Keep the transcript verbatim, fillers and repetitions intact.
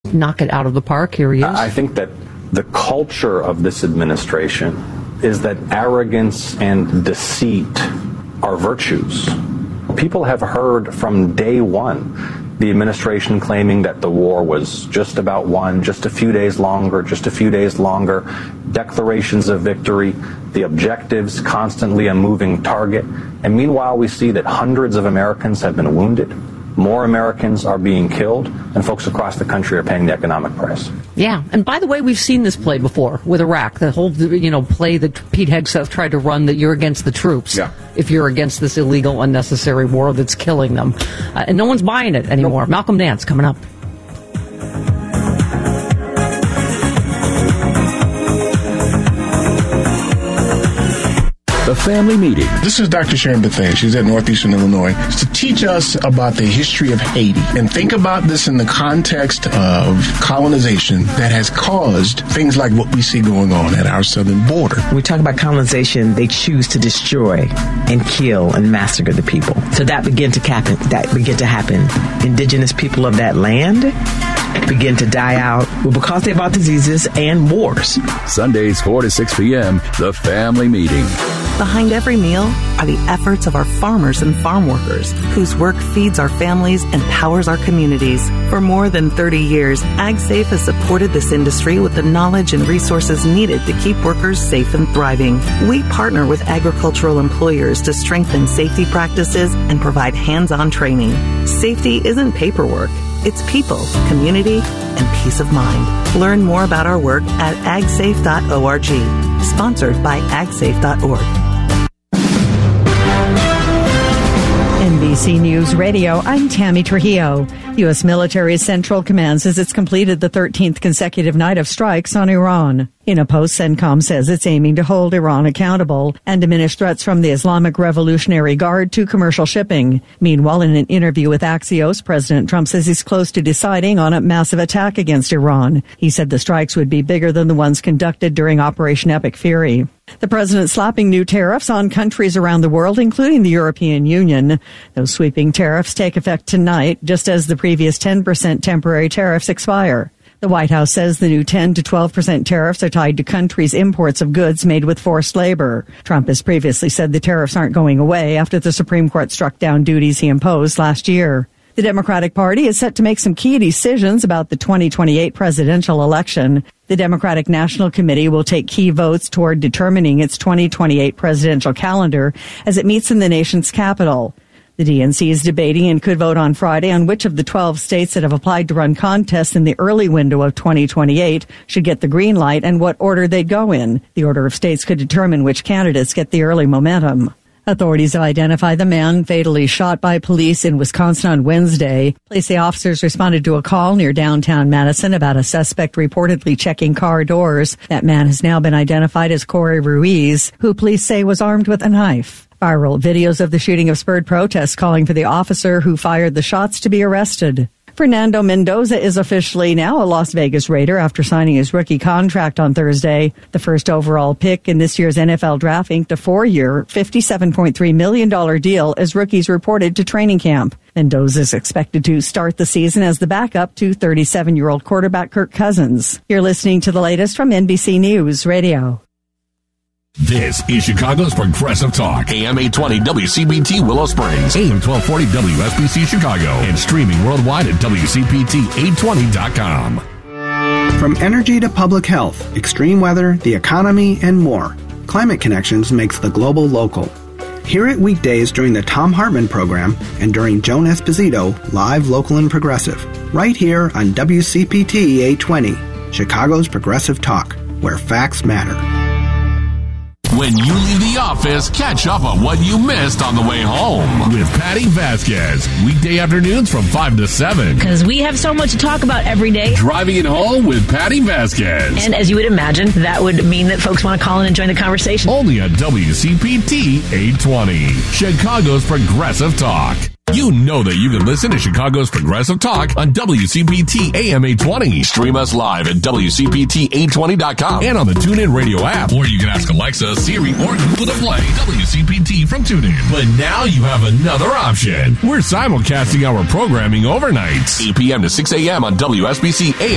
knock it out of the park. Here he is. I think that the culture of this administration is that arrogance and deceit are virtues. People have heard from day one the administration claiming that the war was just about won, just a few days longer, just a few days longer, declarations of victory, the objectives constantly a moving target. And meanwhile, we see that hundreds of Americans have been wounded. More Americans are being killed, and folks across the country are paying the economic price. Yeah, and by the way, we've seen this play before with Iraq. The whole, you know, play that Pete Hegseth tried to run, that you're against the troops yeah. if you're against this illegal, unnecessary war that's killing them. Uh, and no one's buying it anymore. Nope. Malcolm Nance coming up. The Family Meeting. This is Doctor Sharon Bethea. She's at Northeastern Illinois. It's to teach us about the history of Haiti. And think about this in the context of colonization that has caused things like what we see going on at our southern border. When we talk about colonization, they choose to destroy and kill and massacre the people. So that began to happen. That began to happen. Indigenous people of that land begin to die out well, because they brought diseases and wars. Sundays, four to six p.m., The Family Meeting. Behind every meal are the efforts of our farmers and farm workers, whose work feeds our families and powers our communities. For more than thirty years, AgSafe has supported this industry with the knowledge and resources needed to keep workers safe and thriving. We partner with agricultural employers to strengthen safety practices and provide hands-on training. Safety isn't paperwork. It's people, community, and peace of mind. Learn more about our work at ag safe dot org. Sponsored by ag safe dot org. N B C News Radio, I'm Tammy Trujillo. U S military Central Command says it's completed the thirteenth consecutive night of strikes on Iran. In a post, CENTCOM says it's aiming to hold Iran accountable and diminish threats from the Islamic Revolutionary Guard to commercial shipping. Meanwhile, in an interview with Axios, President Trump says he's close to deciding on a massive attack against Iran. He said the strikes would be bigger than the ones conducted during Operation Epic Fury. The president slapping new tariffs on countries around the world, including the European Union. Those sweeping tariffs take effect tonight, just as the previous ten percent temporary tariffs expire. The White House says the new ten to twelve percent tariffs are tied to countries' imports of goods made with forced labor. Trump has previously said the tariffs aren't going away after the Supreme Court struck down duties he imposed last year. The Democratic Party is set to make some key decisions about the twenty twenty-eight presidential election. The Democratic National Committee will take key votes toward determining its twenty twenty-eight presidential calendar as it meets in the nation's capital. The D N C is debating and could vote on Friday on which of the twelve states that have applied to run contests in the early window of twenty twenty-eight should get the green light and what order they'd go in. The order of states could determine which candidates get the early momentum. Authorities have identified the man fatally shot by police in Wisconsin on Wednesday. Police say officers responded to a call near downtown Madison about a suspect reportedly checking car doors. That man has now been identified as Corey Ruiz, who police say was armed with a knife. Viral videos of the shooting have spurred protests calling for the officer who fired the shots to be arrested. Fernando Mendoza is officially now a Las Vegas Raider after signing his rookie contract on Thursday. The first overall pick in this year's N F L Draft inked a four-year, fifty-seven point three million dollars deal as rookies reported to training camp. Mendoza is expected to start the season as the backup to thirty-seven-year-old quarterback Kirk Cousins. You're listening to the latest from N B C News Radio. This is Chicago's Progressive Talk. A M eight twenty W C B T Willow Springs. A M twelve forty W S B C Chicago. And streaming worldwide at W C P T eight twenty dot com. From energy to public health, extreme weather, the economy, and more, Climate Connections makes the global local. Hear it weekdays during the Thom Hartmann program and during Joan Esposito, live, local, and progressive. Right here on W C P T eight twenty, Chicago's Progressive Talk, where facts matter. When you leave the office, catch up on what you missed on the way home with Patty Vasquez. Weekday afternoons from five to seven. Because we have so much to talk about every day. Driving it home with Patty Vasquez. And as you would imagine, that would mean that folks want to call in and join the conversation. Only on W C P T eight twenty, Chicago's Progressive Talk. You know that you can listen to Chicago's Progressive Talk on W C P T A M eight twenty. Stream us live at W C P T eight twenty dot com and on the TuneIn Radio app. Or you can ask Alexa, Siri, or Google to play W C P T from TuneIn. But now you have another option. We're simulcasting our programming overnights, eight p.m. to six a.m. on W S B C A M